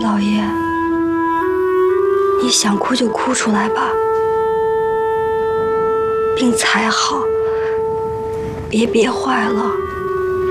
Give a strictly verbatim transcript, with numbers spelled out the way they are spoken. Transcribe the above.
老爷，你想哭就哭出来吧，病才好，别憋坏了。